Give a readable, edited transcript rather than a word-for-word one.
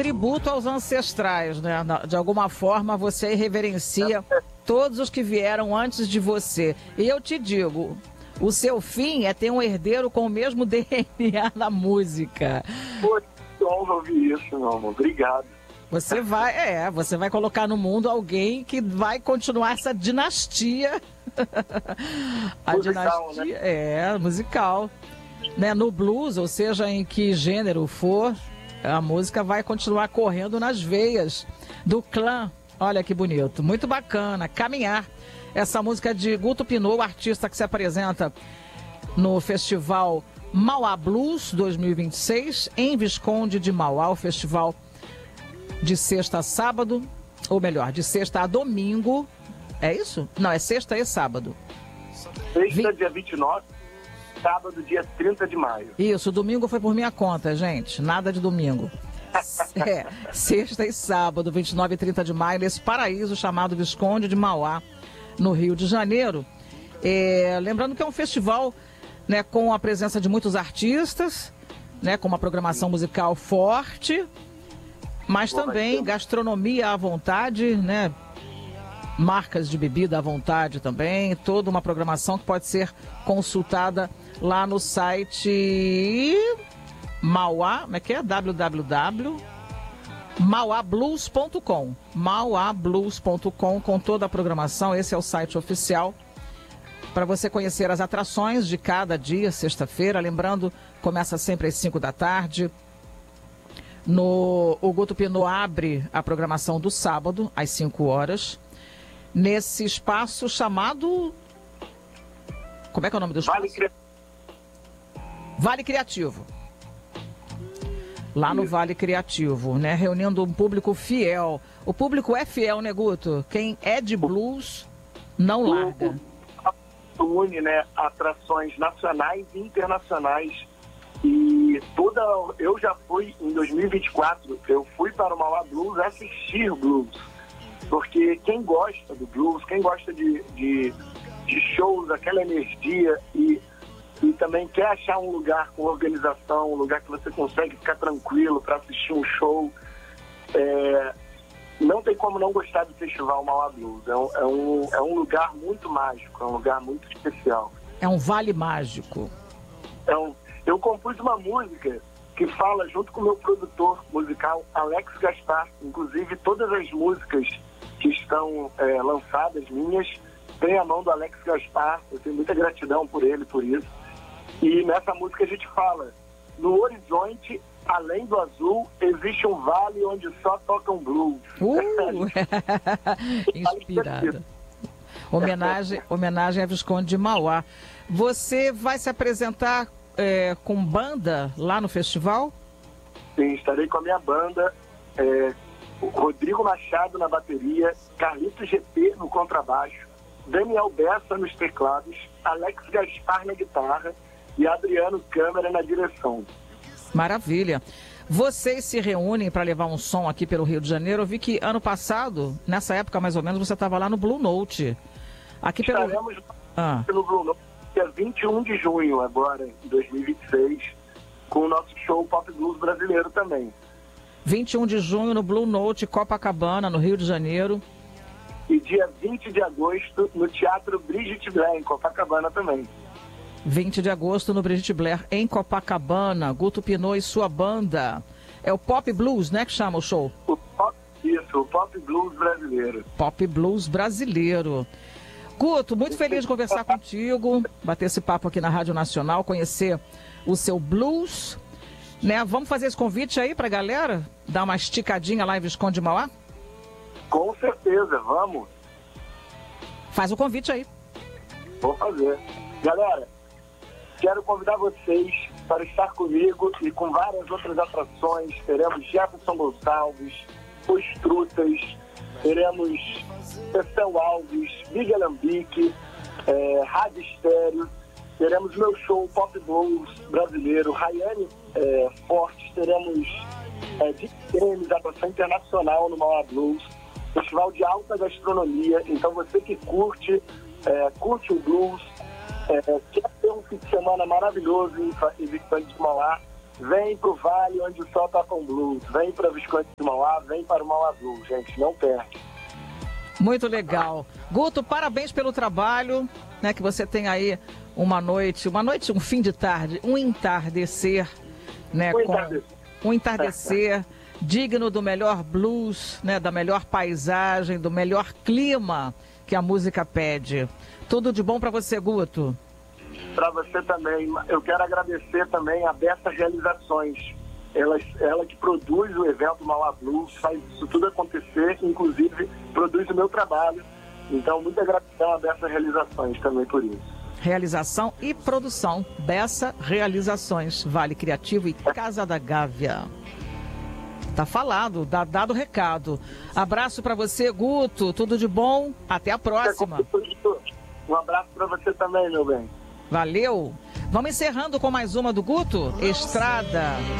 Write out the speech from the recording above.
tributo aos ancestrais, né? De alguma forma você reverencia todos os que vieram antes de você. E eu te digo, o seu fim é ter um herdeiro com o mesmo DNA da música. Pô, que honra ouvir isso, meu amor. Obrigado. Você vai colocar no mundo alguém que vai continuar essa dinastia. A Musical, dinastia, né? musical. Né? No blues, ou seja, em que gênero for, a música vai continuar correndo nas veias do clã. Olha que bonito, muito bacana. Caminhar. Essa música de Guto Pinot, o artista que se apresenta no Festival Mauá Blues 2026, em Visconde de Mauá, o festival de sexta a sábado, ou melhor, de sexta a domingo. É isso? Não, é sexta e sábado. Sexta, dia 29, sábado, dia 30 de maio. Isso, domingo foi por minha conta, gente. Nada de domingo. Sexta e sábado, 29 e 30 de maio, nesse paraíso chamado Visconde de Mauá, no Rio de Janeiro. Lembrando que é um festival, né, com a presença de muitos artistas, né, com uma programação musical forte, mas também gastronomia à vontade, né, marcas de bebida à vontade também, toda uma programação que pode ser consultada lá no site Mauá, como é que é? www.mauablues.com, mauablues.com, com toda a programação. Esse é o site oficial para você conhecer as atrações de cada dia, sexta-feira. Lembrando, começa sempre às 5 da tarde. O Guto Pinot abre a programação do sábado, às 5 horas, nesse espaço chamado... Como é que é o nome do espaço? Vale Criativo. Lá no Vale Criativo, né? Reunindo um público fiel. O público é fiel, né, Guto? Quem é de blues não larga. Une, né, atrações nacionais e internacionais. E eu já fui, em 2024, eu fui para o Mauá Blues assistir blues. Porque quem gosta do blues, quem gosta de shows, aquela energia e também quer achar um lugar com organização, um lugar que você consegue ficar tranquilo para assistir um show, não tem como não gostar do Festival Mauá Blues. É um lugar muito mágico, é um lugar muito especial. É um vale mágico. Eu compus uma música que fala junto com o meu produtor musical, Alex Gaspar. Inclusive, todas as músicas que estão lançadas minhas têm a mão do Alex Gaspar. Eu tenho muita gratidão por ele, por isso. E nessa música a gente fala: no horizonte, além do azul, existe um vale onde só tocam blues. Inspirada. Homenagem a Visconde de Mauá. Você vai se apresentar com banda lá no festival? Sim, estarei com a minha banda. Rodrigo Machado na bateria, Carlito GP no contrabaixo, Daniel Bessa nos teclados, Alex Gaspar na guitarra e Adriano Câmara na direção. Maravilha. Vocês se reúnem para levar um som aqui pelo Rio de Janeiro. Eu vi que ano passado, nessa época mais ou menos, você estava lá no Blue Note. Estaremos pelo Blue Note dia 21 de junho, agora, em 2026, com o nosso show Pop Blues brasileiro também. 21 de junho no Blue Note, Copacabana, no Rio de Janeiro. E dia 20 de agosto no Teatro Brigitte Blair, em Copacabana também. 20 de agosto no Brigitte Blair, em Copacabana. Guto Pinot e sua banda. É o Pop Blues, né, que chama o show? O Pop Blues brasileiro. Pop Blues brasileiro. Guto, muito feliz de conversar contigo, bater esse papo aqui na Rádio Nacional, conhecer o seu blues, né? Vamos fazer esse convite aí pra galera? Dar uma esticadinha lá em Visconde de Mauá? Com certeza, vamos. Faz o convite aí. Vou fazer. Galera, quero convidar vocês para estar comigo e com várias outras atrações. Teremos Jefferson Gonçalves, Os Trutas, teremos Cecel Alves, Big Alambique, Rádio Estéreo, teremos meu show Pop Blues brasileiro, Rayane Fortes, teremos Dick James, atração internacional no Mauá Blues, festival de alta gastronomia. Então você que curte o blues, quer ter um fim de semana maravilhoso em Visconde de Mauá, vem pro Vale onde o sol toca um blues, vem para Visconde de Mauá, vem para o Mauá Blues, gente, não perde. Muito legal. Guto, parabéns pelo trabalho, né, que você tem aí um fim de tarde, um entardecer, né, um entardecer digno do melhor blues, né, da melhor paisagem, do melhor clima que a música pede. Tudo de bom para você, Guto. Para você também. Eu quero agradecer também a Bessa Realizações. Ela que produz o evento Mauá Blues, faz isso tudo acontecer, inclusive produz o meu trabalho. Então, muita gratidão a Bessa Realizações também por isso. Realização e produção. Bessa Realizações, Vale Criativo e Casa da Gávea. Tá falado, dado o recado. Abraço para você, Guto. Tudo de bom. Até a próxima. Um abraço para você também, meu bem. Valeu. Vamos encerrando com mais uma do Guto. Estrada.